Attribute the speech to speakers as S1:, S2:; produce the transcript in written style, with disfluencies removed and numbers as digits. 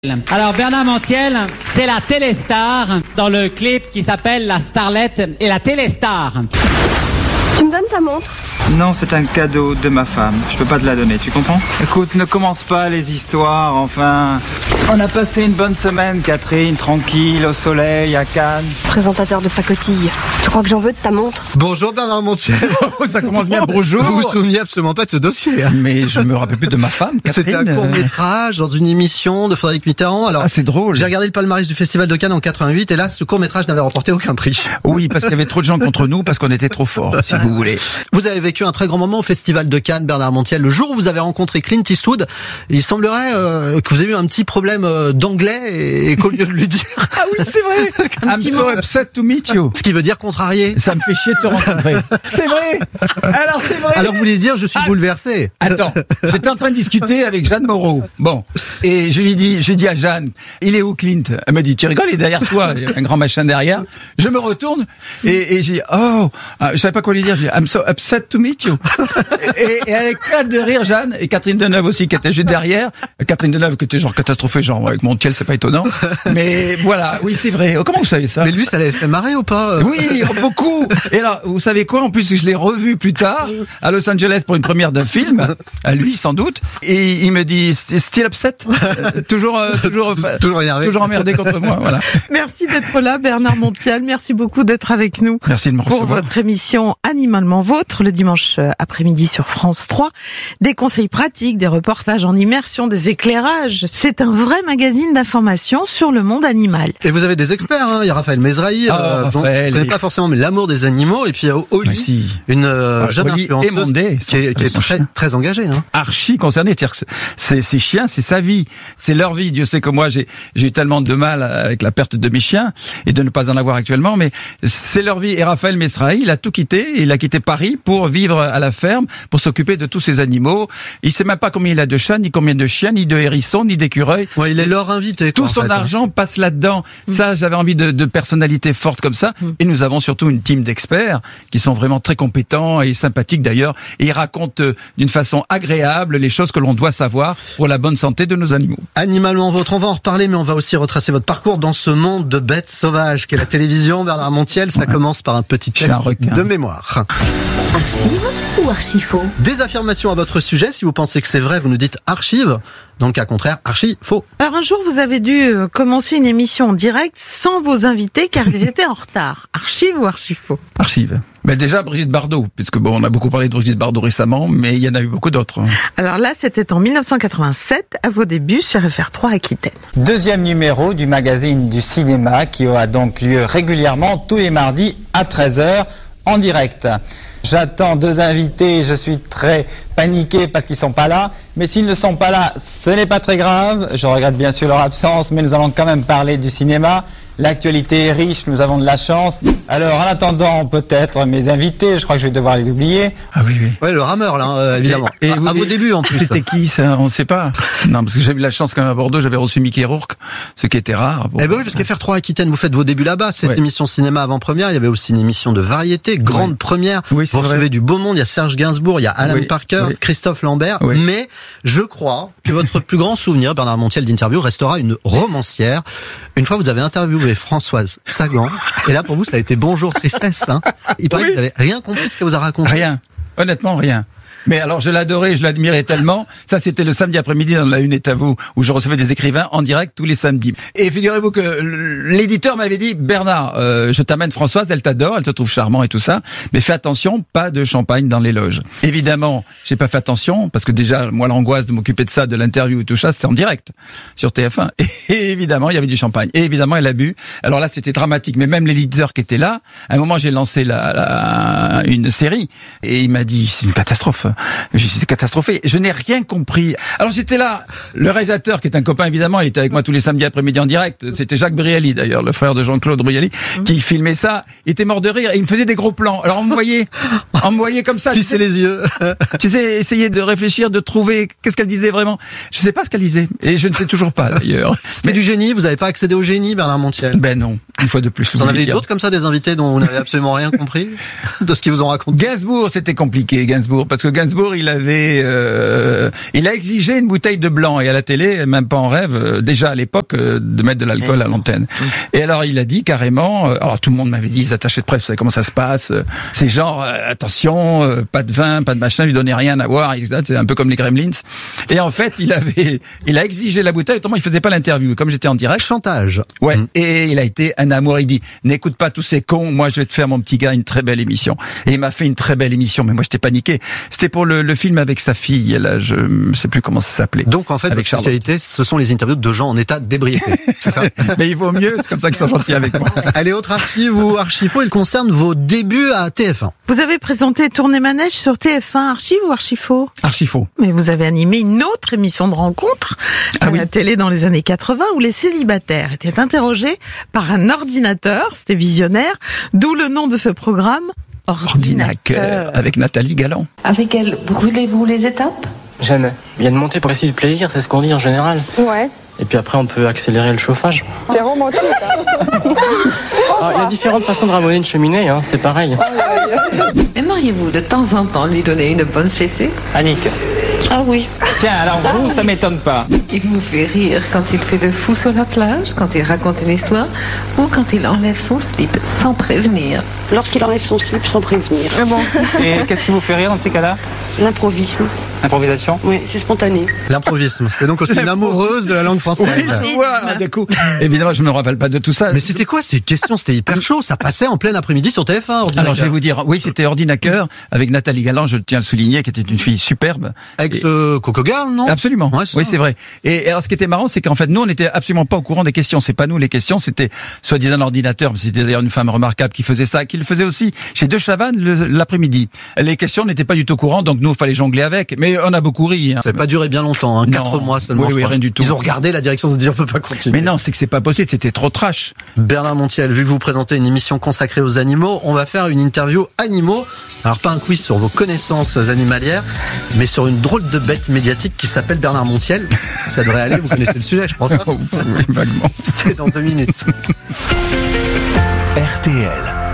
S1: Alors Bernard Montiel, c'est la téléstar dans le clip qui s'appelle La Starlette et la téléstar.
S2: Tu me donnes ta montre ?
S3: Non, c'est un cadeau de ma femme. Je peux pas te la donner, tu comprends ? Écoute, ne commence pas les histoires, enfin... On a passé une bonne semaine, Catherine, tranquille, au soleil, à Cannes.
S2: Présentateur de pacotille, tu crois que j'en veux de ta montre ?
S4: Bonjour Bernard Montiel.
S5: Ça commence bien, bonjour.
S4: Vous vous souveniez absolument pas de ce dossier. Hein.
S5: Mais je me rappelle plus de ma femme, Catherine.
S4: C'était un court-métrage dans une émission de Frédéric Mitterrand. Alors,
S5: c'est drôle.
S4: J'ai regardé le palmarès du Festival de Cannes en 88 et là, ce court-métrage n'avait remporté aucun prix.
S5: Oui, parce qu'il y avait trop de gens contre nous, parce qu'on était trop forts, si vous voulez.
S4: Vous avez vécu un très grand moment au Festival de Cannes, Bernard Montiel. Le jour où vous avez rencontré Clint Eastwood, il semblerait que vous avez eu un petit problème d'anglais et qu'au lieu de lui dire...
S5: Ah oui, c'est vrai. I'm so upset to meet you.
S4: Ce qui veut dire contrarié.
S5: Ça me fait chier de te rencontrer. C'est vrai. Alors c'est vrai.
S4: Alors vous voulez dire je suis bouleversé.
S5: Attends, j'étais en train de discuter avec Jeanne Moreau. Bon, et je lui dis à Jeanne, il est où Clint ? Elle m'a dit, tu rigoles, il est derrière toi, il y a un grand machin derrière. Je me retourne et j'ai dit, je savais pas quoi lui dire. J'ai dit, I'm so upset to meet you. et elle éclate de rire, Jeanne, et Catherine Deneuve aussi qui était juste derrière. Catherine Deneuve qui était genre catastrophée, genre avec Montiel, c'est pas étonnant. Mais voilà, oui c'est vrai. Comment vous savez ça ?
S4: Mais lui, ça l'avait fait marrer ou pas ?
S5: Oui, beaucoup. Et alors, vous savez quoi ? En plus, je l'ai revu plus tard à Los Angeles pour une première d'un film, à lui sans doute, et il me dit still upset, toujours énervé, toujours emmerdé contre moi. Voilà.
S6: Merci d'être là, Bernard Montiel. Merci beaucoup d'être avec nous.
S5: Merci de me recevoir.
S6: Pour votre émission Animalement Vôtre, le dimanche après-midi sur France 3. Des conseils pratiques, des reportages en immersion, des éclairages. C'est un vrai magazine d'information sur le monde animal.
S4: Et vous avez des experts, hein. Il y a Raphaël Mesrahi, dont je ne connais pas forcément, mais l'amour des animaux, et puis il y a Oli, une jeune influenceuse qui est très engagée. Hein.
S5: Archi concernée, c'est-à-dire que ces chiens, c'est sa vie, c'est leur vie. Dieu sait que moi, j'ai eu tellement de mal avec la perte de mes chiens, et de ne pas en avoir actuellement, mais c'est leur vie. Et Raphaël Mesrahi, il a tout quitté, il a quitté Paris pour vivre à la ferme, pour s'occuper de tous ces animaux. Il sait même pas combien il a de chats, ni combien de chiens, ni de hérissons, ni d'écureuils.
S4: Ouais, il est leur invité.
S5: Tout son argent passe là-dedans. Ça, j'avais envie de personnalités fortes comme ça. Et nous avons surtout une team d'experts qui sont vraiment très compétents et sympathiques d'ailleurs. Et ils racontent d'une façon agréable les choses que l'on doit savoir pour la bonne santé de nos animaux.
S4: Animalement Vôtre, on va en reparler, mais on va aussi retracer votre parcours dans ce monde de bêtes sauvages qu'est la télévision. Bernard Montiel, ça commence par un petit test de mémoire.
S7: Archive ou archi-faux ?
S4: Des affirmations à votre sujet. Si vous pensez que c'est vrai, vous nous dites archive. Dans le cas contraire, archi-faux.
S6: Alors un jour, vous avez dû commencer une émission en direct sans vos invités car ils étaient en retard. Archive ou archi-faux ?
S5: Archive. Mais déjà Brigitte Bardot, puisque on a beaucoup parlé de Brigitte Bardot récemment, mais il y en a eu beaucoup d'autres.
S6: Alors là, c'était en 1987, à vos débuts sur FR3 Aquitaine.
S8: Deuxième numéro du magazine du cinéma qui a donc lieu régulièrement tous les mardis à 13h en direct. J'attends deux invités, je suis très paniqué parce qu'ils sont pas là, mais s'ils ne sont pas là, ce n'est pas très grave, je regrette bien sûr leur absence, mais nous allons quand même parler du cinéma. L'actualité est riche, nous avons de la chance. Alors en attendant, peut-être mes invités, je crois que je vais devoir les oublier.
S5: Ah oui, oui.
S4: Ouais, le rameur là, évidemment. Et à vos débuts en plus.
S5: C'était qui ça ? On ne sait pas. Non, parce que j'ai eu la chance quand même à Bordeaux, j'avais reçu Mickey Rourke, ce qui était rare.
S4: Eh ben oui, parce qu'FR3 Aquitaine, vous faites vos débuts là-bas. Cette émission cinéma avant-première, il y avait aussi une émission de variété, grande première.
S5: Oui,
S4: vous recevez du beau monde, il y a Serge Gainsbourg, il y a Alan Parker, Christophe Lambert. Mais je crois que votre plus grand souvenir, Bernard Montiel, d'interview restera une romancière. Une fois, vous avez interviewé Françoise Sagan, et là pour vous ça a été bonjour tristesse. Hein. Il paraît que vous avez rien compris de ce qu'elle vous a raconté.
S5: Rien, honnêtement rien. Mais alors je l'adorais, je l'admirais tellement. Ça c'était le samedi après-midi dans La Une est à vous, où je recevais des écrivains en direct tous les samedis. Et figurez-vous que l'éditeur m'avait dit, Bernard, je t'amène Françoise, elle t'adore, elle te trouve charmant et tout ça, mais fais attention, pas de champagne dans les loges. Évidemment, j'ai pas fait attention, parce que déjà, moi l'angoisse de m'occuper de ça, de l'interview et tout ça, c'était en direct, sur TF1. Et évidemment, il y avait du champagne. Et évidemment, elle a bu. Alors là, c'était dramatique, mais même l'éditeur qui était là, à un moment, j'ai lancé une série, et il m'a dit, c'est une catastrophe. J'étais catastrophé. Je n'ai rien compris. Alors j'étais là. Le réalisateur, qui est un copain évidemment, il était avec moi tous les samedis après-midi en direct. C'était Jacques Brialy d'ailleurs, le frère de Jean-Claude Brialy, qui filmait ça. Il était mort de rire et il me faisait des gros plans. Alors on me voyait comme ça.
S4: Plisser les yeux.
S5: Tu sais, essayer de réfléchir, de trouver qu'est-ce qu'elle disait vraiment. Je sais pas ce qu'elle disait et je ne sais toujours pas d'ailleurs.
S4: C'était du génie. Vous n'avez pas accédé au génie, Bernard Montiel?
S5: Ben non. Une fois de plus.
S4: Vous en avez d'autres comme ça, des invités dont vous n'avez absolument rien compris de ce qu'ils vous ont raconté?
S5: Gainsbourg, c'était compliqué. Gainsbourg, parce que Gainsbourg, il a exigé une bouteille de blanc, et à la télé, même pas en rêve, déjà à l'époque, de mettre de l'alcool à l'antenne. Et alors il a dit carrément, alors tout le monde m'avait dit, les attachés de presse, vous savez comment ça se passe, c'est genre, attention, pas de vin, pas de machin, lui donnez rien à boire, etc. C'est un peu comme les Gremlins. Et en fait, il a exigé la bouteille, autrement il faisait pas l'interview, comme j'étais en direct.
S4: Chantage.
S5: Ouais. Et il a été un amour, il dit, n'écoute pas tous ces cons, moi je vais te faire, mon petit gars, une très belle émission. Et il m'a fait une très belle émission, mais moi j'étais paniqué. C'était pour le film avec sa fille, là, je ne sais plus comment ça s'appelait.
S4: Donc en fait, votre spécialité, ce sont les interviews de gens en état d'ébriété, c'est ça?
S5: Mais il vaut mieux, c'est comme ça qu'ils sont gentils avec moi.
S4: Allez, autre archive ou archifaux, il concerne vos débuts à TF1.
S6: Vous avez présenté Tournée Manège sur TF1, archive ou archifaux?
S5: Archifaux.
S6: Mais vous avez animé une autre émission de rencontre à la télé dans les années 80 où les célibataires étaient interrogés par un ordinateur, c'était visionnaire, d'où le nom de ce programme, Ordinateur,
S5: avec Nathalie Galland.
S9: Avec elle, brûlez-vous les étapes?
S10: Jamais. Il y a une montée progressive du plaisir, c'est ce qu'on dit en général.
S9: Ouais.
S10: Et puis après, on peut accélérer le chauffage.
S9: C'est romantique, hein.
S10: Il y a différentes façons de ramoner une cheminée, hein, c'est pareil.
S9: Aimeriez-vous de temps en temps lui donner une bonne fessée?
S3: Annick.
S9: Ah oui.
S3: Tiens, alors vous, ça m'étonne pas.
S9: Il vous fait rire quand il fait le fou sur la plage, quand il raconte une histoire, ou quand il enlève son slip sans prévenir.
S11: Lorsqu'il enlève son slip sans prévenir.
S9: Ah bon?
S3: Et qu'est-ce qui vous fait rire dans ces cas-là?
S11: L'improvisme.
S3: Improvisation?
S11: Oui, c'est spontané.
S4: L'improvisme, c'est donc aussi une amoureuse de la langue française.
S5: Oui, je vois, d'un coup. Évidemment, je me rappelle pas de tout ça.
S4: Mais c'était quoi ces questions? C'était hyper chaud, ça passait en plein après-midi sur TF1, Ordinateur.
S5: Alors je vais vous dire, oui, c'était Ordinateur avec Nathalie Galland, je tiens à le souligner, qui était une fille superbe.
S4: Coco Girl, non?
S5: Absolument.
S4: Ouais,
S5: oui, c'est vrai. Et alors, ce qui était marrant, c'est qu'en fait, nous, on n'était absolument pas au courant des questions. C'est pas nous les questions, c'était soi-disant l'ordinateur. C'était d'ailleurs une femme remarquable qui faisait ça, qui le faisait aussi chez De Chavannes l'après-midi. Les questions n'étaient pas du tout au courant, donc nous, il fallait jongler avec. Mais on a beaucoup ri. Hein.
S4: Ça n'a pas duré bien longtemps, hein, 4 mois seulement.
S5: Oui, rien du tout.
S4: Ils ont regardé la direction, se dit on peut pas continuer.
S5: Mais non, c'est que c'est pas possible, c'était trop trash.
S4: Bernard Montiel, vu que vous présentez une émission consacrée aux animaux, on va faire une interview animaux. Alors pas un quiz sur vos connaissances animalières, mais sur une drôle de bête médiatique qui s'appelle Bernard Montiel. Ça devrait aller, vous connaissez le sujet, je pense.
S5: Oui, vaguement.
S4: C'est dans 2 minutes.
S12: RTL.